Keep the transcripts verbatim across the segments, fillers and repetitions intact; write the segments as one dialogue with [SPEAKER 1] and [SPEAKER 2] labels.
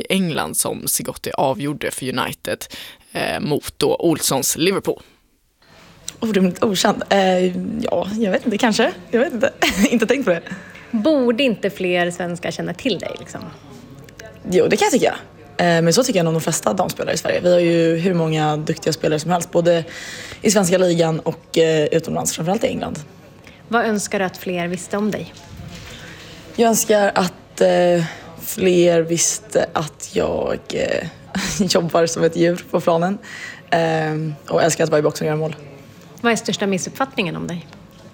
[SPEAKER 1] England som Sigotti avgjorde för United eh, mot då Olssons Liverpool.
[SPEAKER 2] Orimligt okänd. Eh, ja, jag vet inte, kanske. Jag vet inte. Inte tänkt på det.
[SPEAKER 3] Borde inte fler svenskar känna till dig liksom?
[SPEAKER 2] Jo, det kan jag tycka. Eh, men så tycker jag om de flesta damspelare i Sverige. Vi har ju hur många duktiga spelare som helst, både i svenska ligan och eh, utomlands, framförallt i England.
[SPEAKER 3] Vad önskar du att fler visste om dig?
[SPEAKER 2] Jag önskar att eh, fler visste att jag eh, jobbar som ett djur på planen. Eh, och älskar att vara i boxen och göra mål.
[SPEAKER 3] Vad är största missuppfattningen om dig?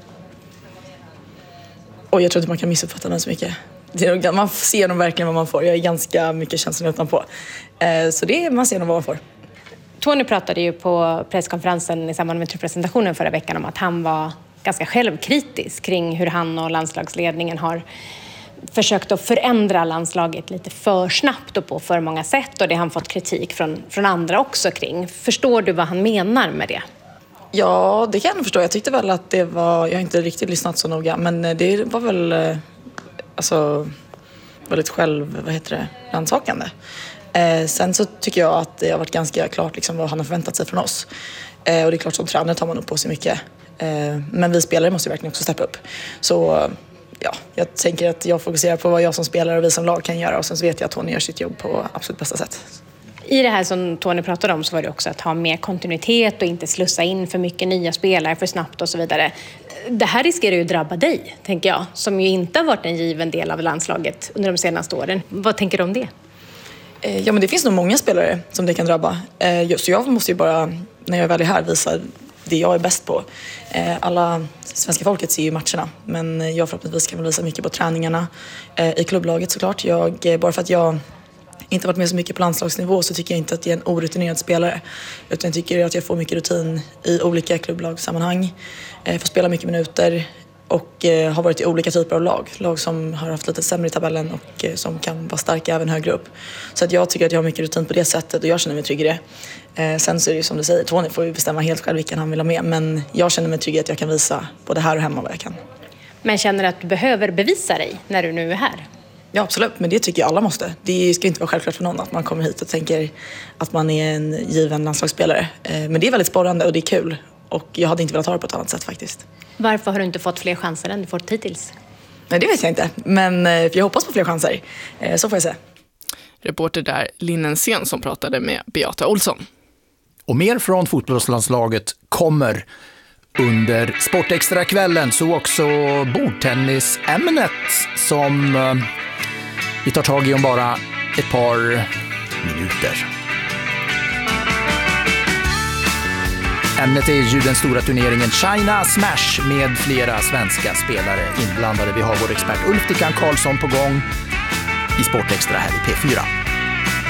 [SPEAKER 2] Och jag tror inte man kan missuppfatta den så mycket. Det är, man ser nog verkligen vad man får. Jag är ganska mycket känslan utanpå. Eh, så det är, man ser nog vad man får.
[SPEAKER 3] Tony pratade ju på presskonferensen i samband med trupppresentationen förra veckan om att han var ganska självkritisk kring hur han och landslagsledningen har försökt att förändra landslaget lite för snabbt och på för många sätt. Och det har han fått kritik från, från andra också kring. Förstår du vad han menar med det?
[SPEAKER 2] Ja, det kan jag förstå. Jag tyckte väl att det var... Jag har inte riktigt lyssnat så noga, men det var väl alltså, väldigt själv... Vad heter det? Rannsakande. Eh, sen så tycker jag att det har varit ganska klart liksom, vad han har förväntat sig från oss. Eh, och det är klart, som tränare tar man upp på sig mycket. Eh, men vi spelare måste ju verkligen också steppa upp. Så ja, jag tänker att jag fokuserar på vad jag som spelare och vi som lag kan göra. Och sen så vet jag att Tony gör sitt jobb på absolut bästa sätt.
[SPEAKER 3] I det här som Tony pratade om så var det också att ha mer kontinuitet och inte slussa in för mycket nya spelare för snabbt och så vidare. Det här riskerar ju att drabba dig, tänker jag, som ju inte har varit en given del av landslaget under de senaste åren. Vad tänker du om det?
[SPEAKER 2] Ja, men det finns nog många spelare som det kan drabba. Så jag måste ju bara, när jag väl är här, visa det jag är bäst på. Alla svenska folket ser ju matcherna, men jag förhoppningsvis kan väl visa mycket på träningarna i klubblaget såklart. Jag, bara för att jag inte varit med så mycket på landslagsnivå så tycker jag inte att jag är en orutinerad spelare. Utan jag tycker att jag får mycket rutin i olika klubblagssammanhang. Jag får spela mycket minuter och har varit i olika typer av lag. Lag som har haft lite sämre i tabellen och som kan vara starka även högre upp. Så att jag tycker att jag har mycket rutin på det sättet och jag känner mig trygg i det. Sen så är det ju som du säger, Tony får ju bestämma helt själv vilken han vill ha med. Men jag känner mig trygg att jag kan visa både här och hemma vad jag kan.
[SPEAKER 3] Men känner du att du behöver bevisa dig när du nu är här?
[SPEAKER 2] Ja, absolut. Men det tycker jag alla måste. Det ska inte vara självklart för någon att man kommer hit och tänker att man är en given landslagsspelare. Men det är väldigt sporrande och det är kul. Och jag hade inte velat ha det på ett annat sätt faktiskt.
[SPEAKER 3] Varför har du inte fått fler chanser än du fått hittills?
[SPEAKER 2] Nej, det vet jag inte. Men jag hoppas på fler chanser. Så får jag säga.
[SPEAKER 1] Reporter där Linnen Sen som pratade med Beata Olsson.
[SPEAKER 4] Och mer från fotbollslandslaget kommer under Sportextra-kvällen, så också bordtennisämnet som eh, vi tar tag i om bara ett par minuter. Ämnet är ju den stora turneringen China Smash med flera svenska spelare inblandade. Vi har vår expert Ulf Dickan Karlsson på gång i Sportextra här i P fyra.